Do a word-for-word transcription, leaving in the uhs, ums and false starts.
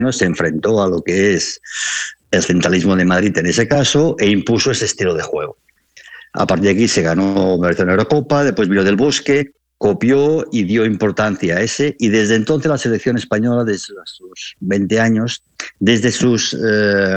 se enfrentó a lo que es el centralismo de Madrid en ese caso e impuso ese estilo de juego. A partir de aquí se ganó la Eurocopa, después vino Del Bosque, copió y dio importancia a ese, y desde entonces la selección española, desde sus veinte años, desde sus... Eh,